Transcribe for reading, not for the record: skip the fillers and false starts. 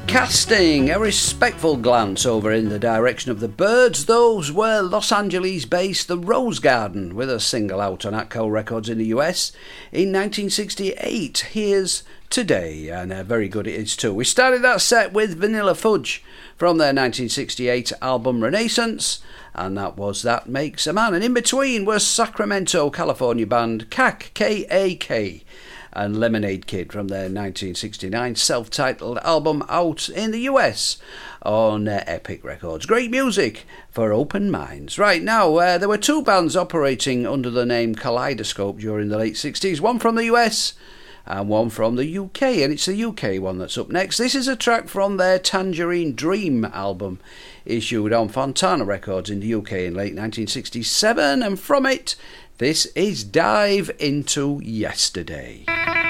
Casting a respectful glance over in the direction of the Byrds. Those were Los Angeles-based The Rose Garden, with a single out on Atco Records in the US in 1968. Here's Today, and very good it is too. We started that set with Vanilla Fudge from their 1968 album Renaissance, and that was That Makes a Man. And in between was Sacramento, California band KAK, K-A-K, and Lemonade Kid from their 1969 self-titled album out in the US on Epic Records. Great music for open minds. Right, now, there were two bands operating under the name Kaleidoscope during the late 60s, one from the US and one from the UK, and it's the UK one that's up next. This is a track from their Tangerine Dream album, issued on Fontana Records in the UK in late 1967, and from it, this is Dive Into Yesterday.